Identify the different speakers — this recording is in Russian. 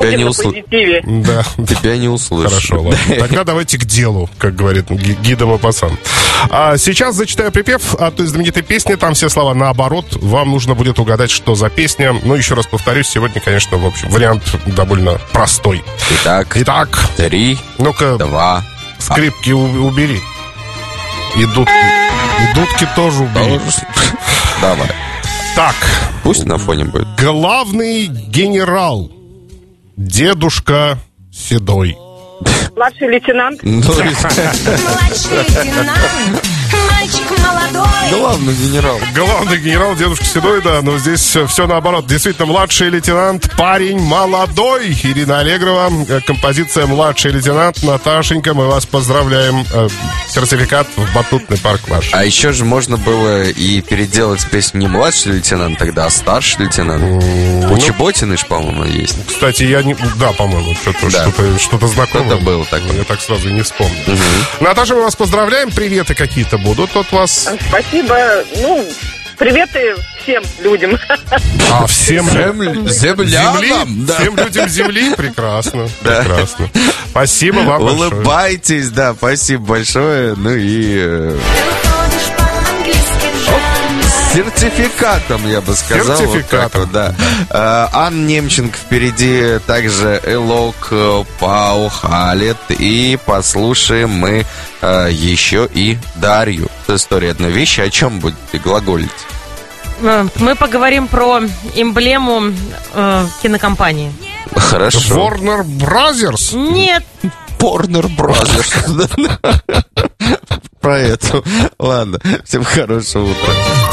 Speaker 1: не услышал.
Speaker 2: Да.
Speaker 1: Тебя не услышал.
Speaker 2: Хорошо, ладно. Тогда давайте к делу, как говорит Гида Мопассан. А сейчас зачитаю припев от той знаменитой песни. Там все слова наоборот. Вам нужно будет угадать, что за песня. Ну, еще раз повторюсь, сегодня, конечно, в общем, вариант довольно простой.
Speaker 1: Итак, 3,
Speaker 2: ну-ка,
Speaker 1: 2.
Speaker 2: скрипки убери. И дудки тоже убери.
Speaker 1: Давай.
Speaker 2: Так.
Speaker 1: Пусть на фоне будет.
Speaker 2: Главный генерал. Дедушка Седой.
Speaker 3: Младший лейтенант.
Speaker 1: Младший лейтенант.
Speaker 4: Мальчик молодой.
Speaker 2: Главный генерал, дедушка Седой, да, но здесь все наоборот. Действительно, младший лейтенант, парень молодой. Ирина Аллегрова, композиция «Младший лейтенант». Наташенька, мы вас поздравляем. Сертификат в батутный парк ваш.
Speaker 1: А еще же можно было и переделать песню не «Младший лейтенант» тогда, а «Старший лейтенант». У Чеботиной ж, по-моему, есть.
Speaker 2: Кстати, я не... Да, по-моему, что-то знакомое.
Speaker 1: Это было такое.
Speaker 2: Я так сразу и не вспомнил. Наташа, мы вас поздравляем. Приветы какие-то будут от вас?
Speaker 3: Спасибо. Ну, приветы всем людям.
Speaker 2: А, всем
Speaker 1: землянам? Да.
Speaker 2: Всем людям Земли? Прекрасно. Прекрасно. Спасибо вам большое.
Speaker 1: Улыбайтесь, да, спасибо большое. Ну и... С сертификатом, я бы сказал.
Speaker 2: Сертификатом.
Speaker 1: Вот да. Анна Немченко впереди, также Элок Паухалет. И послушаем мы еще и Дарью. История одной вещи. О чем будете глаголить?
Speaker 5: Мы поговорим про эмблему кинокомпании.
Speaker 1: Хорошо.
Speaker 2: Warner Brothers?
Speaker 5: Нет.
Speaker 1: Warner Brothers. Про это. Ладно. Всем хорошего утра.